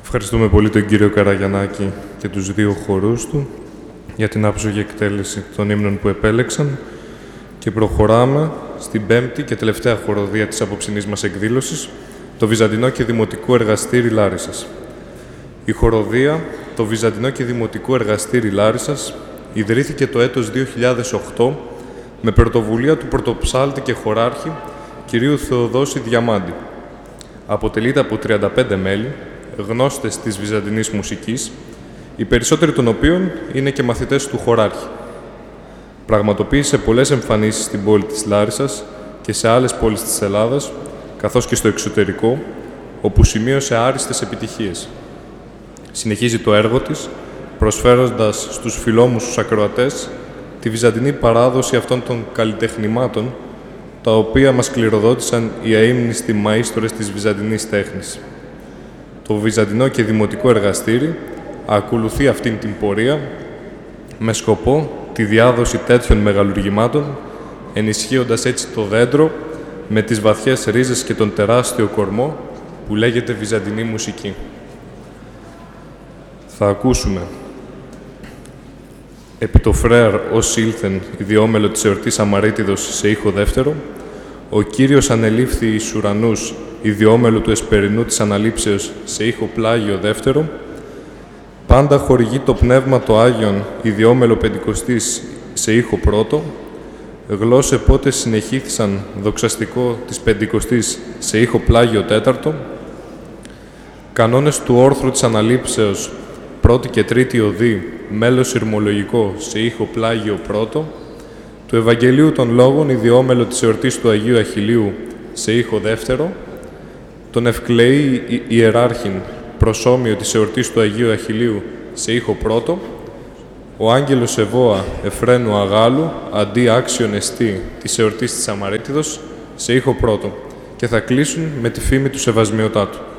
Ευχαριστούμε πολύ τον κύριο Καραγιαννάκη και τους δύο χορούς του για την άψογη εκτέλεση των ύμνων που επέλεξαν και προχωράμε στην πέμπτη και τελευταία χοροδία της απόψινής μας εκδήλωσης, το Βυζαντινό και Δημοτικό Εργαστήρι Λάρισσας. Η χοροδία, το Βυζαντινό και Δημοτικό Εργαστήρι Λάρισσας, ιδρύθηκε το έτος 2008 με πρωτοβουλία του πρωτοψάλτη και χωράρχη κυρίου Θεοδόση Διαμάντη. Αποτελείται από 35 μέλη, γνώστες της βυζαντινής μουσικής, οι περισσότεροι των οποίων είναι και μαθητές του χωράρχη. Πραγματοποίησε πολλές εμφανίσεις στην πόλη της Λάρισσας και σε άλλες πόλεις της Ελλάδας, καθώς και στο εξωτερικό, όπου σημείωσε άριστες επιτυχίες. Συνεχίζει το έργο της, προσφέροντας στους φιλόμουσους ακροατές τη βυζαντινή παράδοση αυτών των καλλιτεχνημάτων, τα οποία μας κληροδότησαν οι αείμνηστοι μαΐστορες της βυζαντινής τέχνης. Το Βυζαντινό και Δημοτικό Εργαστήρι ακολουθεί αυτήν την πορεία με σκοπό τη διάδοση τέτοιων μεγαλουργημάτων, ενισχύοντας έτσι το δέντρο με τις βαθιές ρίζες και τον τεράστιο κορμό που λέγεται βυζαντινή μουσική. Θα ακούσουμε «Επί το φρέαρ ως ήλθεν ιδιόμελο της εορτής Αμαρίτιδος σε ήχο δεύτερο, ο Κύριος ανελήφθη εις ουρανούς ιδιόμελο του εσπερινού της Αναλήψεως σε ήχο πλάγιο δεύτερο, πάντα χορηγεί το Πνεύμα το Άγιον ιδιόμελο Πεντηκοστής σε ήχο πρώτο, γλώσσε πότε συνεχίθησαν δοξαστικό της Πεντηκοστής σε ήχο πλάγιο τέταρτο, κανόνες του όρθρου της Αναλήψεως πρώτη και τρίτη οδή, μέλος ηρμολογικό σε ήχο πλάγιο πρώτο, του Ευαγγελίου των Λόγων ιδιόμελο της εορτής του Αγίου Αχιλλείου σε ήχο δεύτερο, τον Ευκλεή Ιεράρχην προσώμιο της εορτής του Αγίου Αχιλλείου σε ήχο πρώτο, ο Άγγελος Εβώα Εφραίνου Αγάλου αντί άξιον εστί της εορτής της Αμαρίτιδος σε ήχο πρώτο και θα κλείσουν με τη φήμη του Σεβασμιωτάτου.